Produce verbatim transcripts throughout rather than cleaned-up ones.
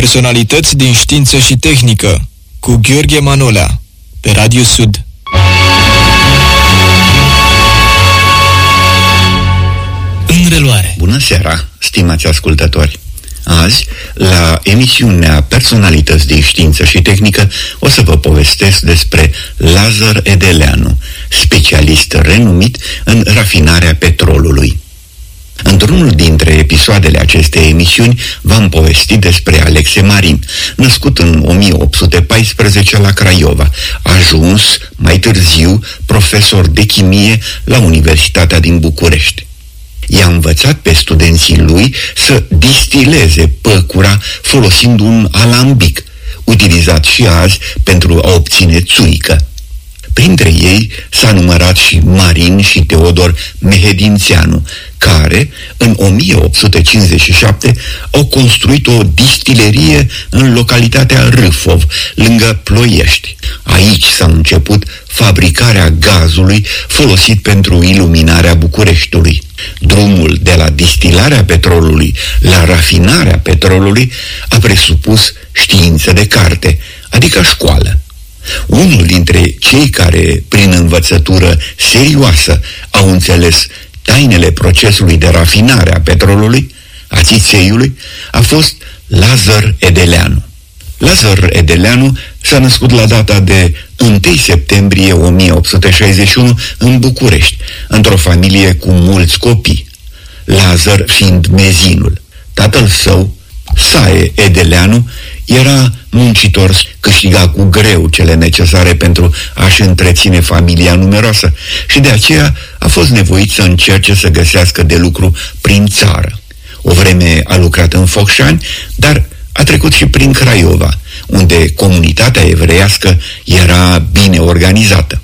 Personalități din știință și tehnică cu Gheorghe Manolea pe Radio Sud. În reluare. Bună seara, stimați ascultători! Azi, la emisiunea Personalități din știință și tehnică, o să vă povestesc despre Lazar Edeleanu, specialist renumit în rafinarea petrolului. Într-unul dintre episoadele acestei emisiuni v-am povestit despre Alexe Marin, născut în o mie opt sute paisprezece la Craiova, ajuns mai târziu profesor de chimie la Universitatea din București. I-a învățat pe studenții lui să distileze păcura folosind un alambic, utilizat și azi pentru a obține țuică. Printre ei s-a numărat și Marin și Teodor Mehedințeanu, care, în o mie opt sute cincizeci și șapte, au construit o distilerie în localitatea Râfov, lângă Ploiești. Aici s-a început fabricarea gazului folosit pentru iluminarea Bucureștiului. Drumul de la distilarea petrolului la rafinarea petrolului a presupus știință de carte, adică școală. Unul dintre cei care, prin învățătură serioasă, au înțeles tainele procesului de rafinare a petrolului, a țițeiului, a fost Lazar Edeleanu. Lazar Edeleanu s-a născut la data de întâi septembrie o mie opt sute șaizeci și unu în București, într-o familie cu mulți copii, Lazar fiind mezinul. Tatăl său, Sae Edeleanu, era muncitor, câștiga cu greu cele necesare pentru a-și întreține familia numeroasă și de aceea a fost nevoit să încerce să găsească de lucru prin țară. O vreme a lucrat în Focșani, dar a trecut și prin Craiova, unde comunitatea evreiască era bine organizată.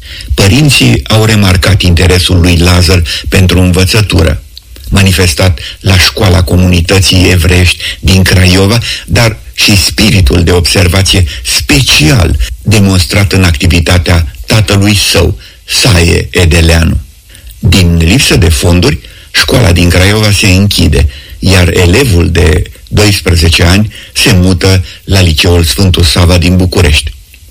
Părinții au remarcat interesul lui Lazar pentru învățătură, manifestat la școala comunității evreiești din Craiova, dar și spiritul de observație special demonstrat în activitatea tatălui său, Sae Edeleanu. Din lipsă de fonduri, școala din Craiova se închide, iar elevul de doisprezece ani se mută la liceul Sfântul Sava din București.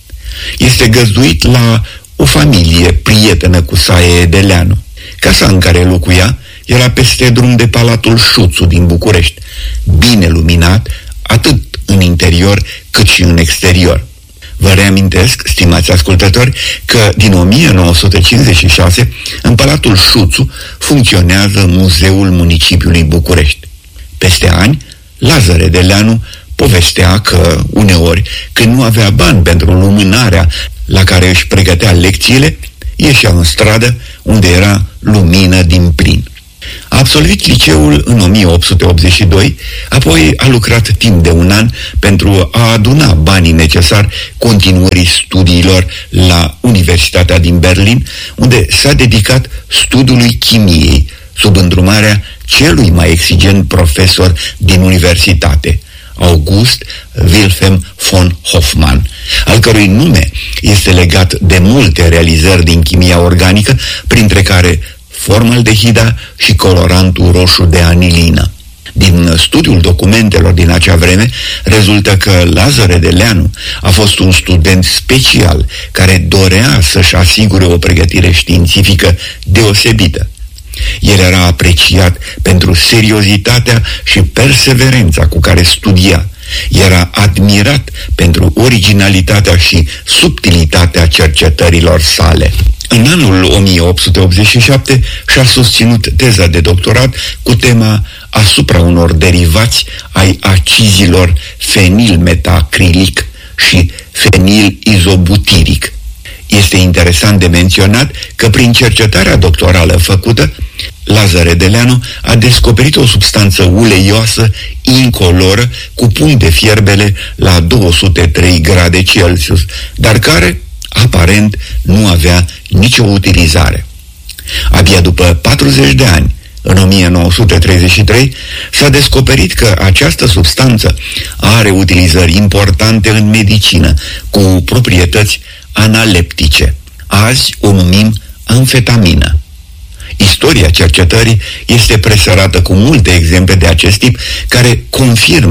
Este găzduit la o familie prietenă cu Sae Edeleanu. Casa în care locuia era peste drum de Palatul Șuțu din București, bine luminat atât în interior cât și în exterior. Vă reamintesc, stimați ascultători, că din o mie nouă sute cincizeci și șase în Palatul Șuțu funcționează Muzeul Municipiului București. Peste ani, Lazar Edeleanu povestea că, uneori, când nu avea bani pentru lumânarea la care își pregătea lecțiile, ieșea în stradă unde era lumină din plin. A absolvit liceul în o mie opt sute optzeci și doi, apoi a lucrat timp de un an pentru a aduna banii necesari continuării studiilor la Universitatea din Berlin, unde s-a dedicat studiului chimiei, sub îndrumarea celui mai exigent profesor din universitate, August Wilhelm von Hofmann, al cărui nume este legat de multe realizări din chimia organică, printre care formaldehida și colorantul roșu de anilină. Din studiul documentelor din acea vreme, rezultă că Lazar Edeleanu a fost un student special care dorea să-și asigure o pregătire științifică deosebită. El era apreciat pentru seriozitatea și perseverența cu care studia. Era admirat pentru originalitatea și subtilitatea cercetărilor sale. În anul o mie opt sute optzeci și șapte și-a susținut teza de doctorat cu tema asupra unor derivați ai acizilor fenilmetacrilic și fenilizobutiric. Este interesant de menționat că prin cercetarea doctorală făcută, Lazar Edeleanu a descoperit o substanță uleioasă incoloră cu punct de fierbere la două sute trei grade Celsius, dar care, aparent, nu avea nicio utilizare. Abia după patruzeci de ani, în o mie nouă sute treizeci și trei, s-a descoperit că această substanță are utilizări importante în medicină, cu proprietăți analeptice. Azi o numim amfetamină. Istoria cercetării este presărată cu multe exemple de acest tip care confirmă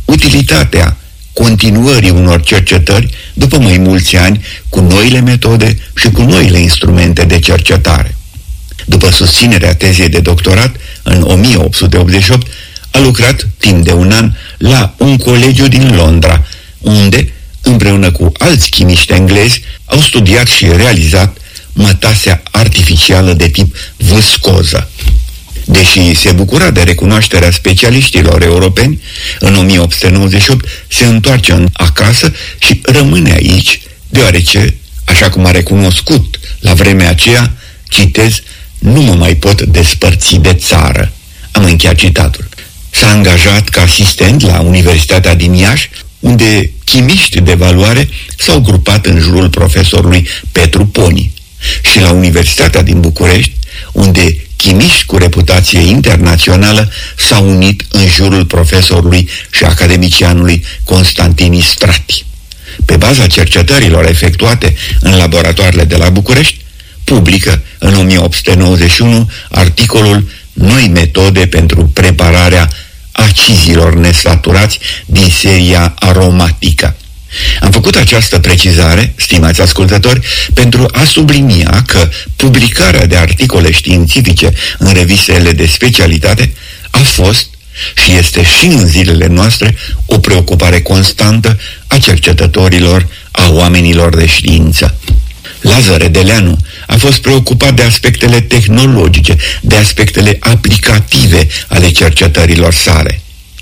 utilitatea continuării unor cercetări după mai mulți ani cu noile metode și cu noile instrumente de cercetare. După susținerea tezei de doctorat, în o mie opt sute optzeci și opt, a lucrat timp de un an la un colegiu din Londra, unde, împreună cu alți chimiști englezi, au studiat și realizat mătasea artificială de tip viscoză. Deși se bucura de recunoașterea specialiștilor europeni, în o mie opt sute nouăzeci și opt se întoarce în acasă și rămâne aici, deoarece, așa cum a recunoscut la vremea aceea, citez, nu mă mai pot despărți de țară. Am încheiat citatul. S-a angajat ca asistent la Universitatea din Iași, unde chimiști de valoare s-au grupat în jurul profesorului Petru Poni, și la Universitatea din București, unde chimiști cu reputație internațională s-au unit în jurul profesorului și academicianului Constantin Istrati. Pe baza cercetărilor efectuate în laboratoarele de la București, publică în o mie opt sute nouăzeci și unu articolul Noi metode pentru prepararea acizilor nesaturați din seria aromatică. Am făcut această precizare, stimați ascultători, pentru a sublinia că publicarea de articole științifice în revistele de specialitate a fost și este și în zilele noastre o preocupare constantă a cercetătorilor, a oamenilor de știință. Lazar Edeleanu a fost preocupat de aspectele tehnologice, de aspectele aplicative ale cercetărilor sale.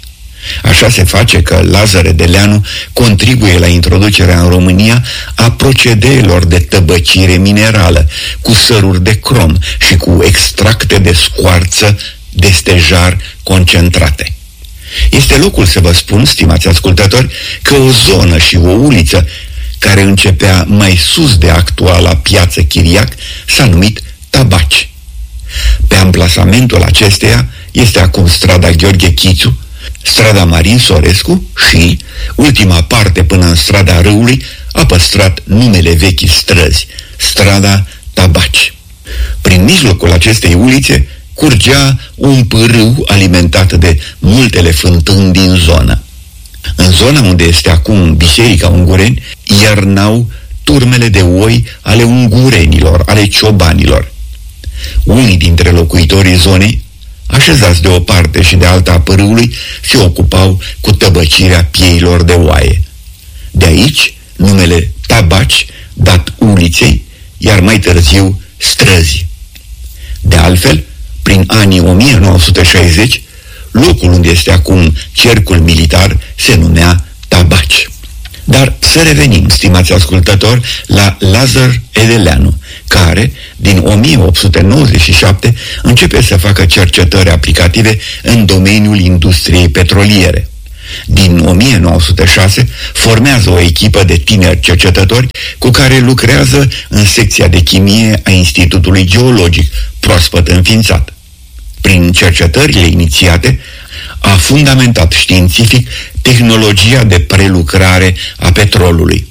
Așa se face că Lazar Edeleanu contribuie la introducerea în România a procedeelor de tăbăcire minerală, cu săruri de crom și cu extracte de scoarță de stejar concentrate. Este locul să vă spun, stimați ascultători, că o zonă și o uliță care începea mai sus de actuala piață Chiriac s-a numit Tabaci. Pe amplasamentul acesteia este acum strada Gheorghe Chițu, strada Marin Sorescu și, ultima parte până în strada Râului, a păstrat numele vechii străzi, strada Tabaci. Prin mijlocul acestei ulițe curgea un pârâu alimentat de multele fântâni din zonă. În zona unde este acum Biserica Ungureni, iernau turmele de oi ale ungurenilor, ale ciobanilor. Unii dintre locuitorii zonei, așezați de o parte și de alta a pârâului, se ocupau cu tăbăcirea pieilor de oaie. De aici, numele Tabaci, dat uliței, iar mai târziu străzi. De altfel, prin anii o mie nouă sute șaizeci, locul unde este acum cercul militar se numea Tabaci. Dar să revenim, stimați ascultători, la Lazar Edeleanu, care, din o mie opt sute nouăzeci și șapte, începe să facă cercetări aplicative în domeniul industriei petroliere. Din o mie nouă sute șase, formează o echipă de tineri cercetători cu care lucrează în secția de chimie a Institutului Geologic, proaspăt înființat. Prin cercetările inițiate, a fundamentat științific tehnologia de prelucrare a petrolului.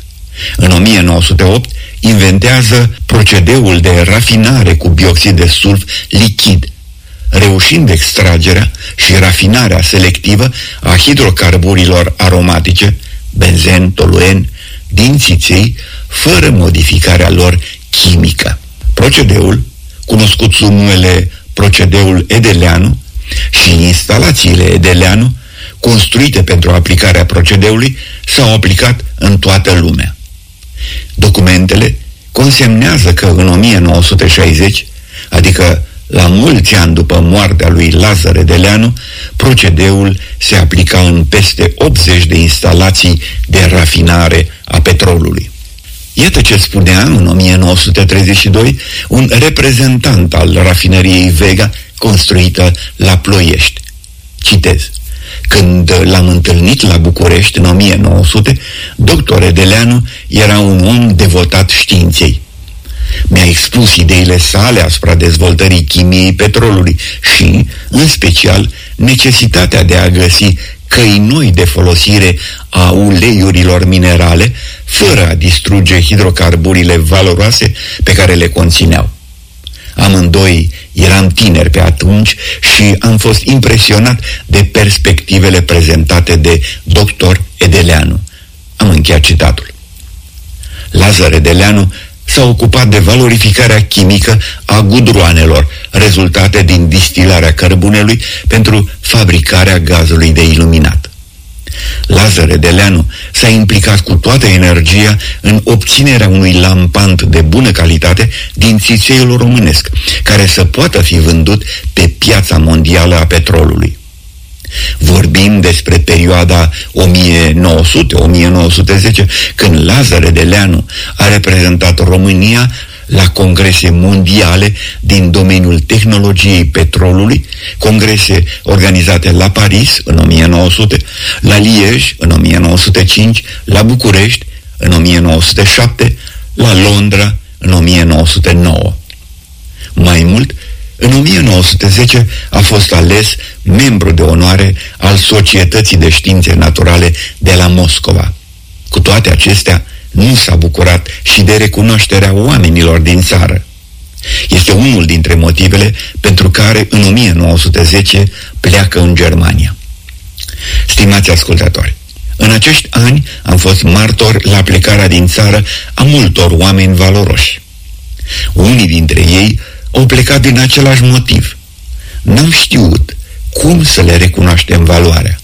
În o mie nouă sute opt, inventează procedeul de rafinare cu bioxid de sulf lichid, reușind extragerea și rafinarea selectivă a hidrocarburilor aromatice, benzen, toluen, din țiței, fără modificarea lor chimică. Procedeul, cunoscut sub numele procedeul Edeleanu, și instalațiile Edeleanu, construite pentru aplicarea procedeului, s-au aplicat în toată lumea. Documentele consemnează că în o mie nouă sute șaizeci, adică la mulți ani după moartea lui Lazar Edeleanu, procedeul se aplica în peste optzeci de instalații de rafinare a petrolului. Iată ce spunea în o mie nouă sute treizeci și doi un reprezentant al rafinăriei Vega, construită la Ploiești. Citez: când l-am întâlnit la București în o mie nouă sute, doctor Edeleanu era un om devotat științei. Mi-a expus ideile sale asupra dezvoltării chimiei petrolului și, în special, necesitatea de a găsi căi noi de folosire a uleiurilor minerale, fără a distruge hidrocarburile valoroase pe care le conțineau. Amândoi eram tineri pe atunci și am fost impresionat de perspectivele prezentate de doctor Edeleanu. Am încheiat citatul. Lazar Edeleanu s-a ocupat de valorificarea chimică a gudroanelor, rezultate din distilarea cărbunelui pentru fabricarea gazului de iluminat. Lazar Edeleanu s-a implicat cu toată energia în obținerea unui lampant de bună calitate din țițeiul românesc, care să poată fi vândut pe piața mondială a petrolului. Vorbim despre perioada o mie nouă sute - o mie nouă sute zece, când Lazar Edeleanu a reprezentat România la congrese mondiale din domeniul tehnologiei petrolului, congrese organizate la Paris în o mie nouă sute, la Liege în o mie nouă sute cinci, la București în o mie nouă sute șapte, la Londra în o mie nouă sute nouă. Mai mult, în o mie nouă sute zece a fost ales membru de onoare al Societății de Științe Naturale de la Moscova. Cu toate acestea, nu s-a bucurat și de recunoașterea oamenilor din țară. Este unul dintre motivele pentru care în o mie nouă sute zece pleacă în Germania. Stimați ascultători, în acești ani am fost martor la plecarea din țară a multor oameni valoroși. Unii dintre ei au plecat din același motiv. N-am știut cum să le recunoaștem valoarea.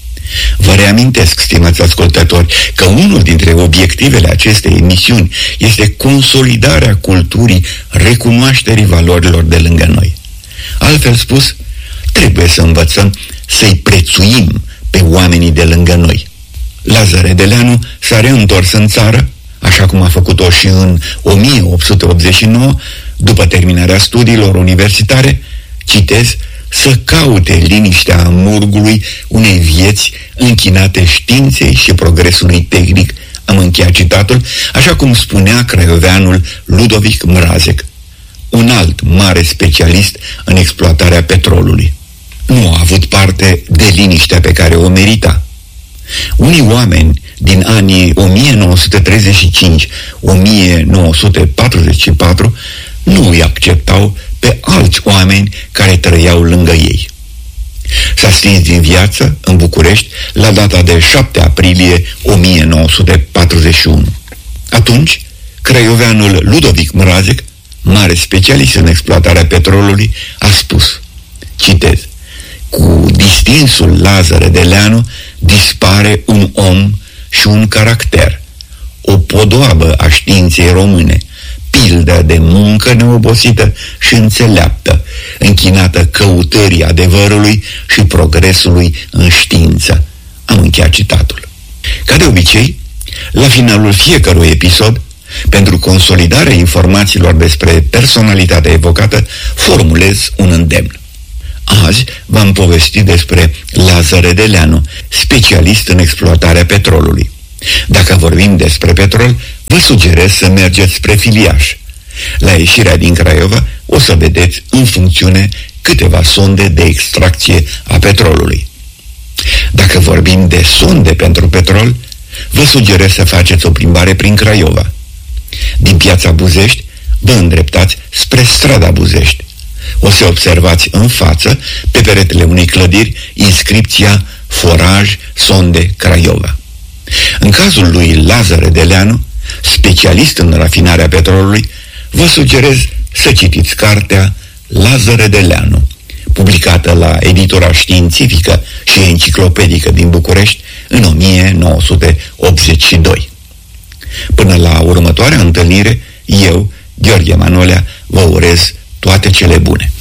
Vă reamintesc, stimați ascultători, că unul dintre obiectivele acestei emisiuni este consolidarea culturii recunoașterii valorilor de lângă noi. Altfel spus, trebuie să învățăm să-i prețuim pe oamenii de lângă noi. Lazar Edeleanu s-a reîntors în țară, așa cum a făcut-o și în o mie opt sute optzeci și nouă, după terminarea studiilor universitare, citez, să caute liniștea murgului unei vieți închinate științei și progresului tehnic. Am încheiat citatul, așa cum spunea craioveanul Ludovic Mrazek, un alt mare specialist în exploatarea petrolului. Nu a avut parte de liniștea pe care o merita. Unii oameni din anii o mie nouă sute treizeci și cinci - o mie nouă sute patruzeci și patru nu îi acceptau pe alți oameni care trăiau lângă ei. S-a stins din viață în București la data de șapte aprilie o mie nouă sute patruzeci și unu. Atunci, craioveanul Ludovic Mrazek, mare specialist în exploatarea petrolului, a spus, citez, cu distinsul Lazar Edeleanu dispare un om și un caracter, o podoabă a științei române, pildă de muncă neobosită și înțeleaptă, închinată căutării adevărului și progresului în știință. Am încheiat citatul. Ca de obicei, la finalul fiecărui episod, pentru consolidarea informațiilor despre personalitatea evocată, formulez un îndemn. Azi v-am povestit despre Lazar Edeleanu, specialist în exploatarea petrolului. Dacă vorbim despre petrol, vă sugerez să mergeți spre Filiaș. La ieșirea din Craiova o să vedeți în funcțiune câteva sonde de extracție a petrolului. Dacă vorbim de sonde pentru petrol, vă sugerez să faceți o plimbare prin Craiova. Din Piața Buzești vă îndreptați spre strada Buzești. O să observați în față, pe peretele unei clădiri, inscripția Foraj Sonde Craiova. În cazul lui Lazar Edeleanu, specialist în rafinarea petrolului, vă sugerez să citiți cartea Lazar Edeleanu, publicată la editura științifică și enciclopedică din București în o mie nouă sute optzeci și doi. Până la următoarea întâlnire, eu, Gheorghe Manolea, vă urez toate cele bune.